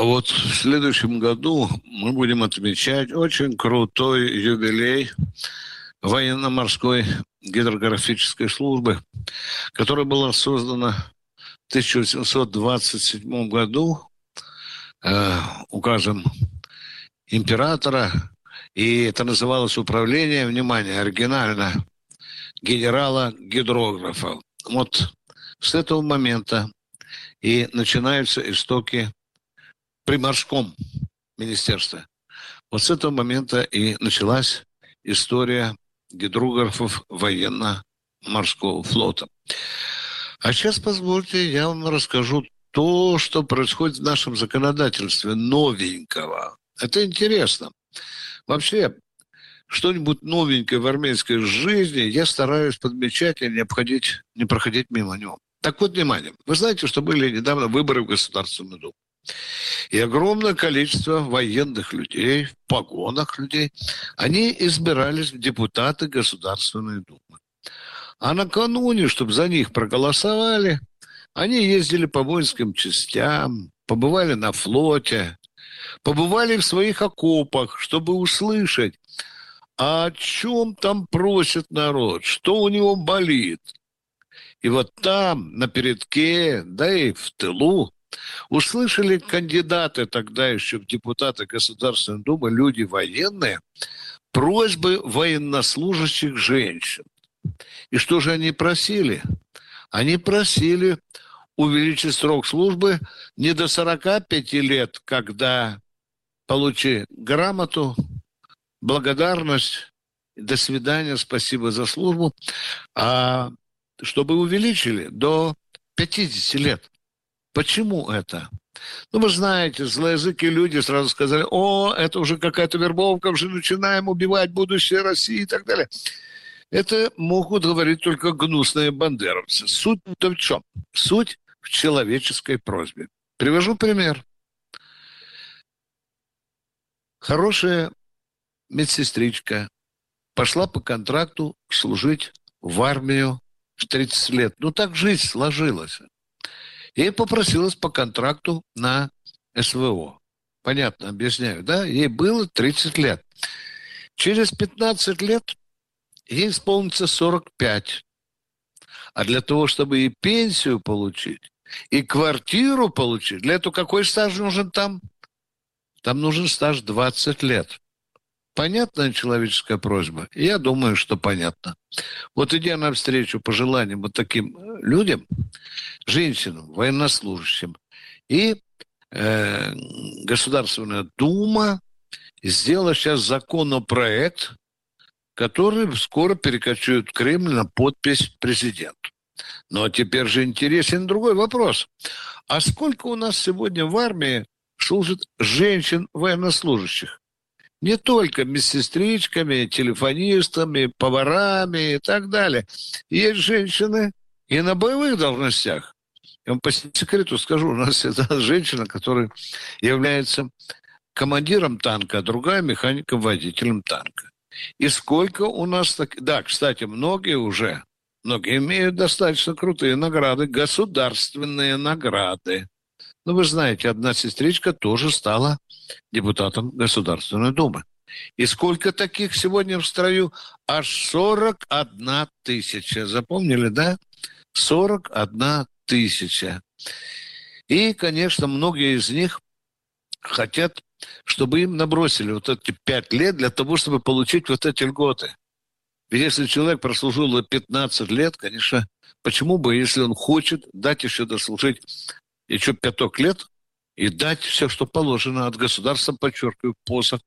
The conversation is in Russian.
А вот в следующем году мы будем отмечать очень крутой юбилей военно-морской гидрографической службы, которая была создана в 1827 году указом императора, и это называлось управление, внимание, оригинально, генерала-гидрографа. Вот с этого момента и начинаются истоки при морском министерстве. Вот с этого момента и началась история гидрографов военно-морского флота. А сейчас, позвольте, я вам расскажу то, что происходит в нашем законодательстве новенького. Это интересно. Вообще, что-нибудь новенькое в армейской жизни я стараюсь подмечать и не проходить мимо него. Так вот, внимание. Вы знаете, что были недавно выборы в Государственную Думу. И огромное количество военных людей, в погонах людей, они избирались в депутаты Государственной Думы. А накануне, чтобы за них проголосовали, они ездили по воинским частям, побывали на флоте, побывали в своих окопах, чтобы услышать, о чем там просит народ, что у него болит. И вот там, на передке, да и в тылу, услышали кандидаты тогда еще в депутаты Государственной Думы, люди военные, просьбы военнослужащих женщин. И что же они просили? Они просили увеличить срок службы не до 45 лет, когда получи грамоту, благодарность, до свидания, спасибо за службу, а чтобы увеличили до 50 лет. Почему это? Ну, вы знаете, злоязыкие люди сразу сказали, это уже какая-то вербовка, уже начинаем убивать будущее России и так далее. Это могут говорить только гнусные бандеровцы. Суть-то в чем? Суть в человеческой просьбе. Привожу пример. Хорошая медсестричка пошла по контракту служить в армию в 30 лет. Ну, так жизнь сложилась. Ей попросилась по контракту на СВО. Понятно, объясняю, да? Ей было 30 лет. Через 15 лет ей исполнится 45. А для того, чтобы и пенсию получить, и квартиру получить, для этого какой стаж нужен там? Там нужен стаж 20 лет. Понятная человеческая просьба? Я думаю, что понятно. Вот идя навстречу пожеланиям вот таким людям, женщинам, военнослужащим, и Государственная Дума сделала сейчас законопроект, который скоро перекочует в Кремль на подпись президенту. Но теперь же интересен другой вопрос. А сколько у нас сегодня в армии служит женщин-военнослужащих? Не только медсестричками, телефонистами, поварами и так далее. Есть женщины и на боевых должностях. Я вам по секрету скажу, у нас это женщина, которая является командиром танка, а другая механиком-водителем танка. И сколько у нас так... Да, кстати, многие имеют достаточно крутые награды, государственные награды. Ну, вы знаете, одна сестричка тоже стала депутатом Государственной Думы. И сколько таких сегодня в строю? Аж 41 тысяча. Запомнили, да? 41 тысяча. И, конечно, многие из них хотят, чтобы им набросили вот эти 5 лет для того, чтобы получить вот эти льготы. Ведь если человек прослужил 15 лет, конечно, почему бы, если он хочет, дать еще дослужить еще 5 лет и дать все, что положено от государства, подчеркиваю, посох